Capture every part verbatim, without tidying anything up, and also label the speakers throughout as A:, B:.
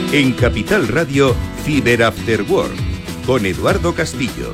A: En Capital Radio, Cyber After Work, con Eduardo Castillo.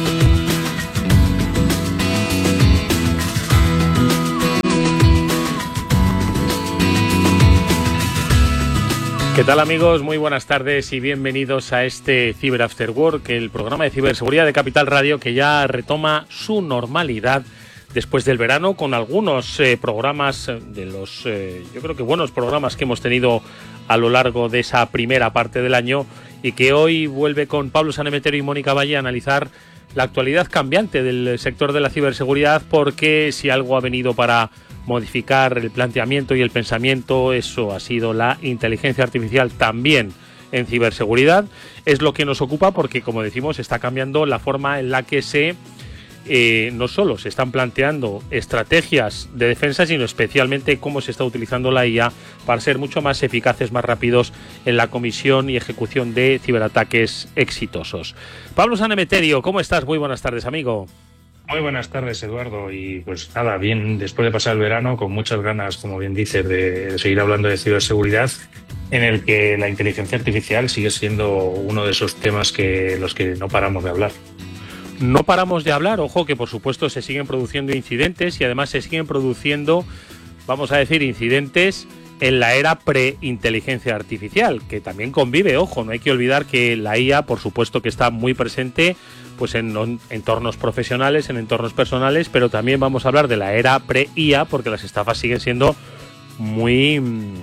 B: ¿Qué tal, amigos? Muy buenas tardes y bienvenidos a este Cyber After Work, el programa de ciberseguridad de Capital Radio que ya retoma su normalidad después del verano, con algunos eh, programas de los, eh, yo creo que buenos programas que hemos tenido a lo largo de esa primera parte del año, y que hoy vuelve con Pablo Sanemeterio y Mónica Valle a analizar la actualidad cambiante del sector de la ciberseguridad, porque si algo ha venido para modificar el planteamiento y el pensamiento, eso ha sido la inteligencia artificial también en ciberseguridad. Es lo que nos ocupa porque, como decimos, está cambiando la forma en la que se eh, no solo se están planteando estrategias de defensa, sino especialmente cómo se está utilizando la I A para ser mucho más eficaces, más rápidos en la comisión y ejecución de ciberataques exitosos. Pablo Sanemeterio, ¿cómo estás? Muy buenas tardes, amigo.
C: Muy buenas tardes, Eduardo, y pues nada, bien, después de pasar el verano, con muchas ganas, como bien dices, de, de seguir hablando de ciberseguridad, en el que la inteligencia artificial sigue siendo uno de esos temas que los que no paramos de hablar.
B: No paramos de hablar, ojo que por supuesto se siguen produciendo incidentes y además se siguen produciendo, vamos a decir, incidentes en la era pre-inteligencia artificial, que también convive, ojo, no hay que olvidar que la I A, por supuesto que está muy presente pues en entornos profesionales, en entornos personales, pero también vamos a hablar de la era pre-I A, porque las estafas siguen siendo muy,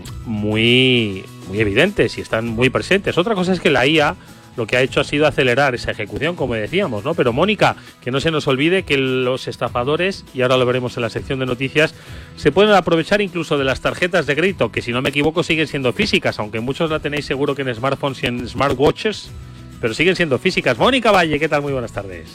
B: muy, muy evidentes y están muy presentes. Otra cosa es que la I A lo que ha hecho ha sido acelerar esa ejecución, como decíamos, ¿no? Pero, Mónica, que no se nos olvide que los estafadores, y ahora lo veremos en la sección de noticias, se pueden aprovechar incluso de las tarjetas de crédito, que si no me equivoco siguen siendo físicas, aunque muchos la tenéis seguro que en smartphones y en smartwatches, pero siguen siendo físicas. Mónica Valle, ¿qué tal? Muy buenas tardes.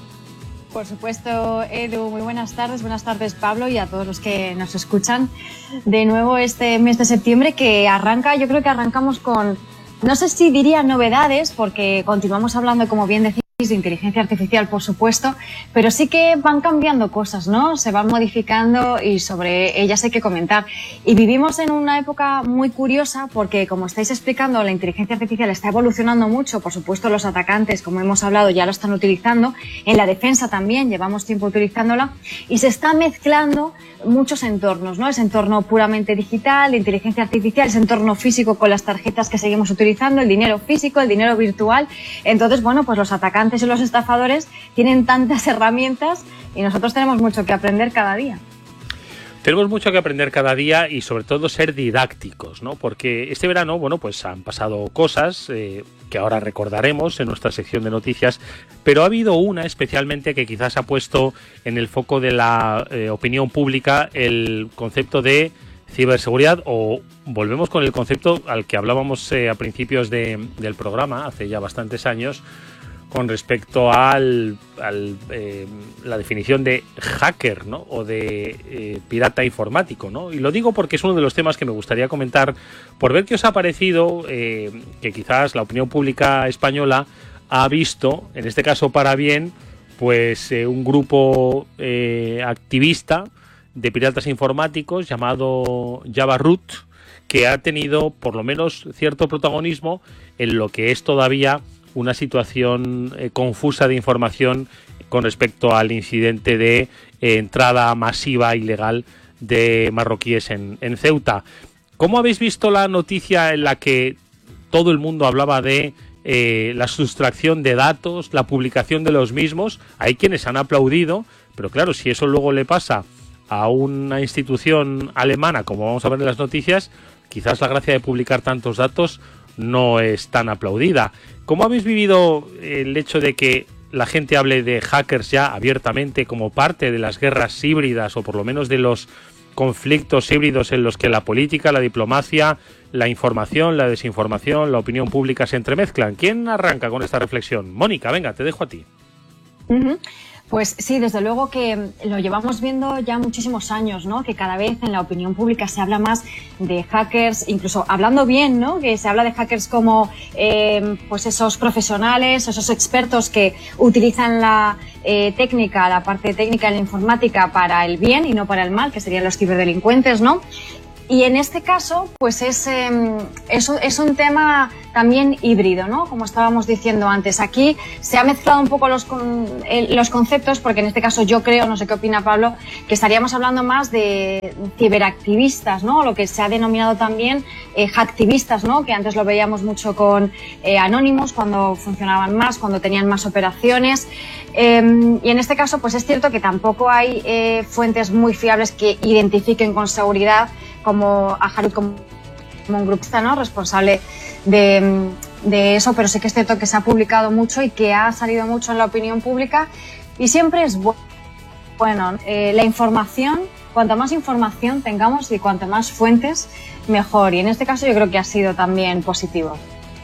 D: Por supuesto, Edu, muy buenas tardes. Buenas tardes, Pablo, y a todos los que nos escuchan. De nuevo este mes de septiembre que arranca, yo creo que arrancamos con, no sé si diría novedades, porque continuamos hablando, como bien decís, de inteligencia artificial, por supuesto, pero sí que van cambiando cosas, ¿no? Se van modificando y sobre ellas hay que comentar. Y vivimos en una época muy curiosa porque, como estáis explicando, la inteligencia artificial está evolucionando mucho. Por supuesto, los atacantes, como hemos hablado, ya lo están utilizando. En la defensa también llevamos tiempo utilizándola y se está mezclando muchos entornos, ¿no? Ese entorno puramente digital, de inteligencia artificial, ese entorno físico con las tarjetas que seguimos utilizando, el dinero físico, el dinero virtual. Entonces, bueno, pues los atacantes y los estafadores tienen tantas herramientas y nosotros tenemos mucho que aprender cada día.
B: Tenemos mucho que aprender cada día y sobre todo ser didácticos, ¿no? Porque este verano, bueno, pues han pasado cosas eh, que ahora recordaremos en nuestra sección de noticias, pero ha habido una especialmente que quizás ha puesto en el foco de la eh, opinión pública el concepto de ciberseguridad, o volvemos con el concepto al que hablábamos eh, a principios de, del programa, hace ya bastantes años, con respecto al, al eh, la definición de hacker, ¿no? O de eh, pirata informático, ¿no? Y lo digo porque es uno de los temas que me gustaría comentar, por ver qué os ha parecido, eh, que quizás la opinión pública española ha visto, en este caso para bien, pues eh, un grupo eh, activista de piratas informáticos llamado JavaRoot, que ha tenido por lo menos cierto protagonismo en lo que es todavía una situación eh, confusa de información con respecto al incidente de eh, entrada masiva ilegal de marroquíes en, en Ceuta. ¿Cómo habéis visto la noticia en la que todo el mundo hablaba de eh, la sustracción de datos, la publicación de los mismos? Hay quienes han aplaudido, pero claro, si eso luego le pasa a una institución alemana, como vamos a ver en las noticias, quizás la gracia de publicar tantos datos no es tan aplaudida. ¿Cómo habéis vivido el hecho de que la gente hable de hackers ya abiertamente como parte de las guerras híbridas, o por lo menos de los conflictos híbridos en los que la política, la diplomacia, la información, la desinformación, la opinión pública se entremezclan? ¿Quién arranca con esta reflexión? Mónica, venga, te dejo a ti.
D: Uh-huh. Pues sí, desde luego que lo llevamos viendo ya muchísimos años, ¿no? Que cada vez en la opinión pública se habla más de hackers, incluso hablando bien, ¿no? Que se habla de hackers como eh, pues esos profesionales, esos expertos que utilizan la eh, técnica, la parte técnica de la informática para el bien y no para el mal, que serían los ciberdelincuentes, ¿no? Y en este caso, pues es, eh, es, es un tema también híbrido, ¿no? Como estábamos diciendo antes. Aquí se han mezclado un poco los, con, eh, los conceptos, porque en este caso yo creo, no sé qué opina Pablo, que estaríamos hablando más de ciberactivistas, ¿no? Lo que se ha denominado también eh, hacktivistas, ¿no? Que antes lo veíamos mucho con eh, Anonymous, cuando funcionaban más, cuando tenían más operaciones. Eh, y en este caso, pues es cierto que tampoco hay eh, fuentes muy fiables que identifiquen con seguridad como a Harut como un grupista, ¿no? Responsable de, de eso, pero sí que es cierto que se ha publicado mucho y que ha salido mucho en la opinión pública, y siempre es bu bueno eh, la información, cuanta más información tengamos y cuanto más fuentes, mejor, y en este caso yo creo que ha sido también positivo.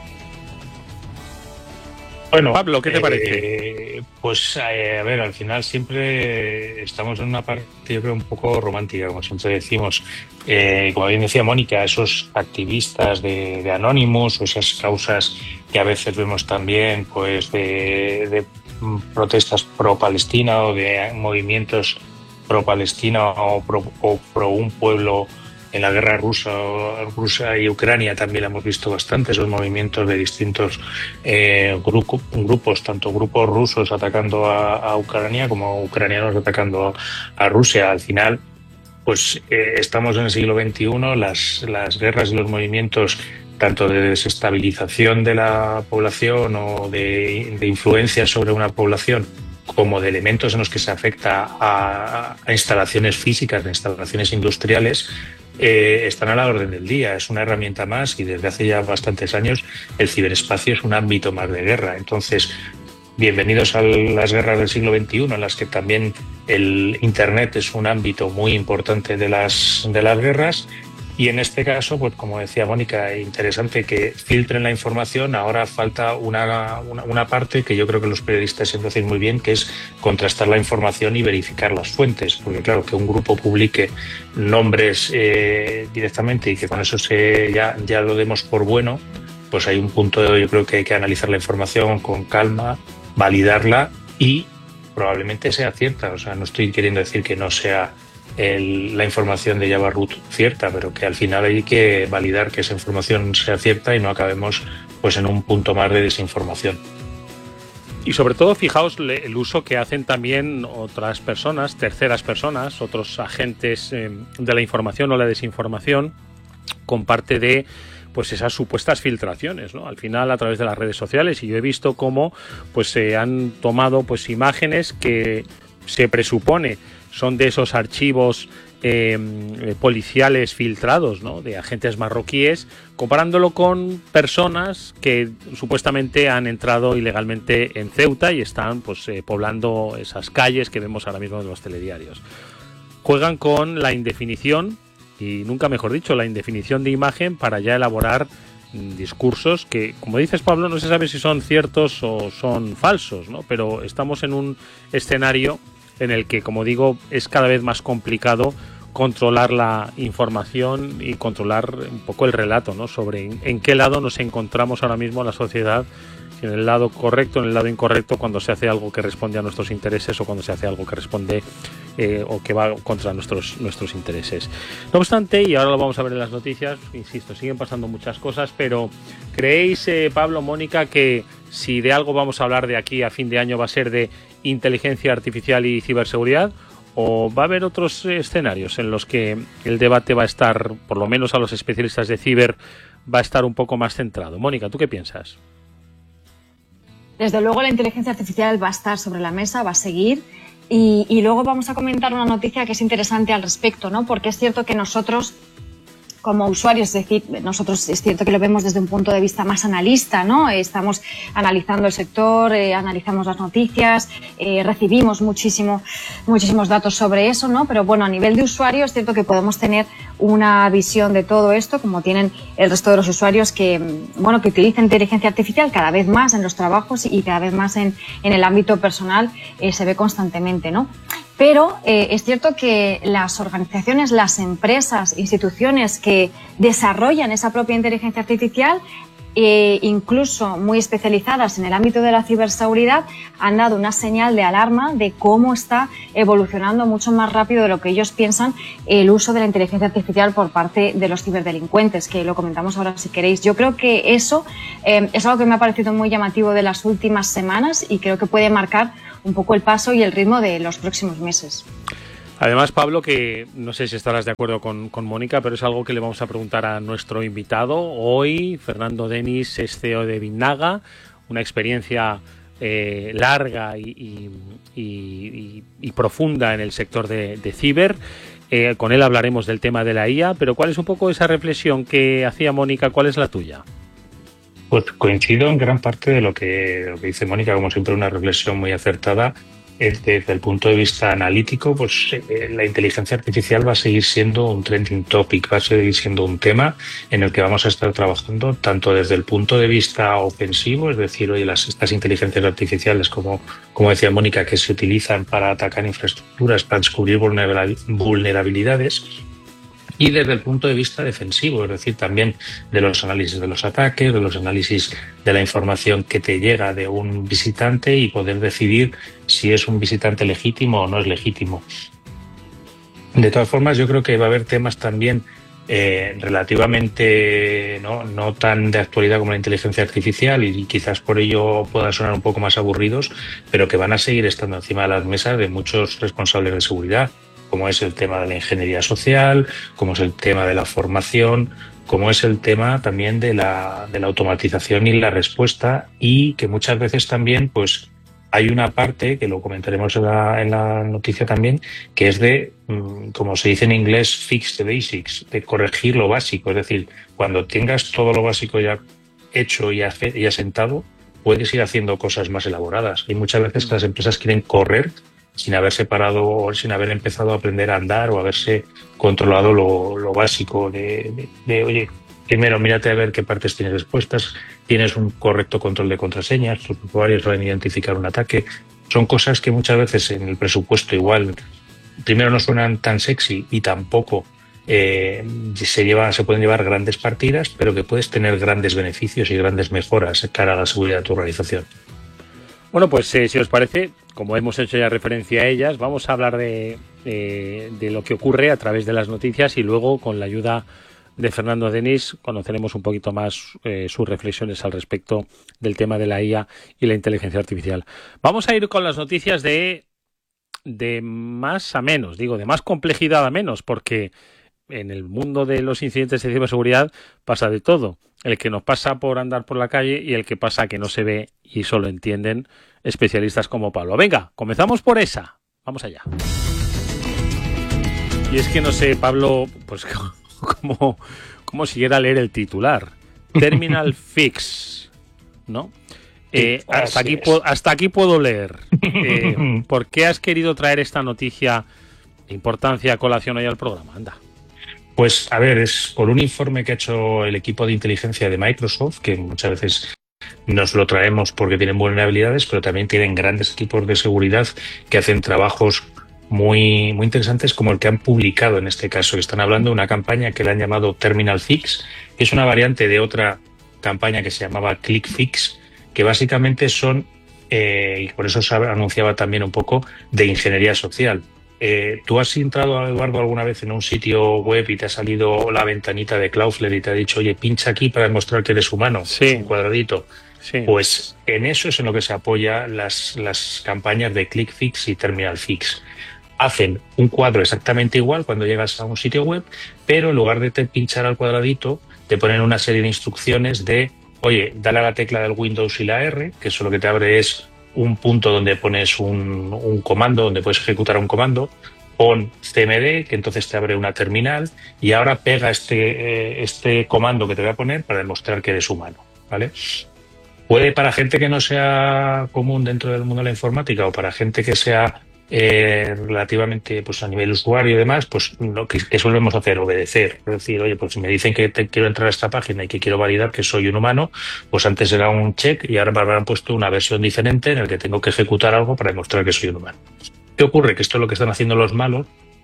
B: Bueno, Pablo, ¿qué te parece?
C: Eh, pues eh, a ver, al final siempre estamos en una parte, yo creo, un poco romántica, como siempre decimos. Eh, como bien decía Mónica, esos activistas de, de Anonymous, o esas causas que a veces vemos también, pues de, de protestas pro-Palestina o de movimientos pro-Palestina o pro, o pro un pueblo en la guerra rusa, Rusia y Ucrania también hemos visto bastante esos movimientos de distintos eh, grupo, grupos, tanto grupos rusos atacando a, a Ucrania como ucranianos atacando a, a Rusia. Al final, pues eh, estamos en el siglo veintiuno, las, las guerras y los movimientos tanto de desestabilización de la población o de, de influencia sobre una población, como de elementos en los que se afecta a, a instalaciones físicas, a instalaciones industriales, eh, están a la orden del día. Es una herramienta más y desde hace ya bastantes años el ciberespacio es un ámbito más de guerra. Entonces, bienvenidos a las guerras del siglo veintiuno, en las que también el Internet es un ámbito muy importante de las, de las guerras. Y en este caso, pues como decía Mónica, interesante que filtren la información. Ahora falta una, una, una parte que yo creo que los periodistas siempre hacen muy bien, que es contrastar la información y verificar las fuentes. Porque claro, que un grupo publique nombres eh, directamente y que con eso se ya, ya lo demos por bueno, pues hay un punto, yo creo que hay que analizar la información con calma, validarla y probablemente sea cierta. O sea, no estoy queriendo decir que no sea El, la información de Jabba Root cierta, pero que al final hay que validar que esa información sea cierta y no acabemos pues en un punto más de desinformación.
B: Y sobre todo, fijaos el uso que hacen también otras personas, terceras personas, otros agentes eh, de la información o la desinformación, con parte de pues esas supuestas filtraciones, ¿no? Al final, a través de las redes sociales, y yo he visto cómo pues se han tomado pues imágenes que se presupone son de esos archivos eh, policiales filtrados, ¿no? De agentes marroquíes, comparándolo con personas que supuestamente han entrado ilegalmente en Ceuta y están pues eh, poblando esas calles que vemos ahora mismo en los telediarios. Juegan con la indefinición, y nunca mejor dicho, la indefinición de imagen para ya elaborar mm, discursos que, como dices Pablo, no se sabe si son ciertos o son falsos, ¿no? Pero estamos en un escenario en el que, como digo, es cada vez más complicado controlar la información y controlar un poco el relato, ¿no? Sobre en, en qué lado nos encontramos ahora mismo en la sociedad, si en el lado correcto, en el lado incorrecto, cuando se hace algo que responde a nuestros intereses o cuando se hace algo que responde eh, o que va contra nuestros, nuestros intereses. No obstante, y ahora lo vamos a ver en las noticias, insisto, siguen pasando muchas cosas, pero ¿creéis, eh, Pablo, Mónica, que si de algo vamos a hablar de aquí a fin de año va a ser de inteligencia artificial y ciberseguridad, o va a haber otros escenarios en los que el debate va a estar, por lo menos a los especialistas de ciber, va a estar un poco más centrado? Mónica, ¿tú qué piensas?
D: Desde luego la inteligencia artificial va a estar sobre la mesa, va a seguir, y, y luego vamos a comentar una noticia que es interesante al respecto, ¿no? Porque es cierto que nosotros, como usuarios, es decir, nosotros es cierto que lo vemos desde un punto de vista más analista, ¿no? Estamos analizando el sector, eh, analizamos las noticias, eh, recibimos muchísimo, muchísimos datos sobre eso, ¿no? Pero bueno, a nivel de usuario es cierto que podemos tener una visión de todo esto, como tienen el resto de los usuarios que, bueno, que utilizan inteligencia artificial cada vez más en los trabajos y cada vez más en, en el ámbito personal, eh, se ve constantemente, ¿no? Pero eh, es cierto que las organizaciones, las empresas, instituciones que desarrollan esa propia inteligencia artificial, e incluso muy especializadas en el ámbito de la ciberseguridad, han dado una señal de alarma de cómo está evolucionando mucho más rápido de lo que ellos piensan el uso de la inteligencia artificial por parte de los ciberdelincuentes, que lo comentamos ahora si queréis. Yo creo que eso eh, es algo que me ha parecido muy llamativo de las últimas semanas y creo que puede marcar un poco el paso y el ritmo de los próximos meses.
B: Además, Pablo, que no sé si estarás de acuerdo con, con Mónica, pero es algo que le vamos a preguntar a nuestro invitado hoy. Fernando Denis es C E O de Bitnaga, una experiencia eh, larga y, y, y, y profunda en el sector de, de ciber. Eh, con él hablaremos del tema de la I A, pero ¿cuál es un poco esa reflexión que hacía Mónica? ¿Cuál es la tuya?
C: Pues coincido en gran parte de lo que, lo que dice Mónica, como siempre una reflexión muy acertada. Desde el punto de vista analítico, pues eh, la inteligencia artificial va a seguir siendo un trending topic, va a seguir siendo un tema en el que vamos a estar trabajando tanto desde el punto de vista ofensivo, es decir, oye, las, estas inteligencias artificiales, como, como decía Mónica, que se utilizan para atacar infraestructuras, para descubrir vulnerabilidades, y desde el punto de vista defensivo, es decir, también de los análisis de los ataques, de los análisis de la información que te llega de un visitante y poder decidir si es un visitante legítimo o no es legítimo. De todas formas, yo creo que va a haber temas también eh, relativamente no, no tan de actualidad como la inteligencia artificial y quizás por ello puedan sonar un poco más aburridos, pero que van a seguir estando encima de las mesas de muchos responsables de seguridad, como es el tema de la ingeniería social, como es el tema de la formación, como es el tema también de la, de la automatización y la respuesta, y que muchas veces también pues hay una parte, que lo comentaremos en la, en la noticia también, que es de, como se dice en inglés, fix the basics, de corregir lo básico. Es decir, cuando tengas todo lo básico ya hecho y asentado, puedes ir haciendo cosas más elaboradas. Y muchas veces las empresas quieren correr sin haber separado o sin haber empezado a aprender a andar o haberse controlado lo, lo básico de, de, de, oye, primero mírate a ver qué partes tienes expuestas, tienes un correcto control de contraseñas, tus usuarios saben identificar un ataque. Son cosas que muchas veces en el presupuesto igual, primero no suenan tan sexy y tampoco eh, se, lleva, se pueden llevar grandes partidas, pero que puedes tener grandes beneficios y grandes mejoras cara a la seguridad de tu organización.
B: Bueno, pues eh, si os parece, como hemos hecho ya referencia a ellas, vamos a hablar de, de, de lo que ocurre a través de las noticias y luego con la ayuda de Fernando Denis conoceremos un poquito más eh, sus reflexiones al respecto del tema de la I A y la inteligencia artificial. Vamos a ir con las noticias de, de más a menos, digo, de más complejidad a menos, porque en el mundo de los incidentes de ciberseguridad pasa de todo. El que nos pasa por andar por la calle y el que pasa que no se ve y solo entienden especialistas como Pablo. Venga, comenzamos por esa. Vamos allá. Y es que no sé, Pablo, pues cómo, cómo siguiera a leer el titular. Terminal Fix, ¿no? Eh, hasta, aquí, hasta aquí puedo leer. Eh, ¿Por qué has querido traer esta noticia de importancia a colación hoy al programa? Anda.
C: Pues a ver, es por un informe que ha hecho el equipo de inteligencia de Microsoft, que muchas veces nos lo traemos porque tienen vulnerabilidades, pero también tienen grandes equipos de seguridad que hacen trabajos muy, muy interesantes, como el que han publicado en este caso. Están hablando de una campaña que le han llamado Terminal Fix, que es una variante de otra campaña que se llamaba Click Fix, que básicamente son, eh, y por eso se anunciaba también un poco, de ingeniería social. Eh, ¿Tú has entrado, Eduardo, alguna vez en un sitio web y te ha salido la ventanita de Cloudflare y te ha dicho, oye, pincha aquí para demostrar que eres humano?
B: Sí.
C: Un cuadradito.
B: Sí.
C: Pues en eso es en lo que se apoya las, las campañas de ClickFix y Terminal Fix. Hacen un cuadro exactamente igual cuando llegas a un sitio web, pero en lugar de te pinchar al cuadradito, te ponen una serie de instrucciones de, oye, dale a la tecla del Windows y la R, que eso lo que te abre es un punto donde pones un, un comando, donde puedes ejecutar un comando, pon C M D, que entonces te abre una terminal, y ahora pega este, eh, este comando que te voy a poner para demostrar que eres humano, ¿vale? Puede para gente que no sea común dentro del mundo de la informática o para gente que sea eh, relativamente pues a nivel usuario y demás, pues lo que, que solemos hacer, obedecer. Es decir, oye, pues si me dicen que te, quiero entrar a esta página y que quiero validar que soy un humano, pues antes era un check y ahora me habrán puesto una versión diferente en la que tengo que ejecutar algo para demostrar que soy un humano. ¿Qué ocurre? Que esto es lo que están haciendo los malos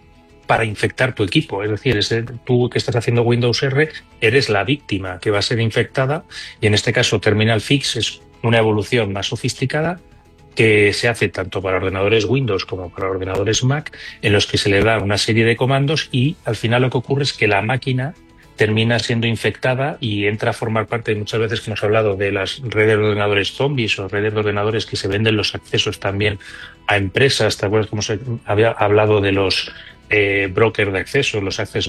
C: para infectar tu equipo. Es decir, ese, tú que estás haciendo Windows R eres la víctima que va a ser infectada, y en este caso Terminal Fix es una evolución más sofisticada que se hace tanto para ordenadores Windows como para ordenadores Mac, en los que se le da una serie de comandos y al final lo que ocurre es que la máquina termina siendo infectada y entra a formar parte, muchas veces que hemos hablado de las redes de ordenadores zombies o redes de ordenadores que se venden los accesos también a empresas. ¿Te acuerdas cómo se había hablado de los eh, brokers de acceso, los access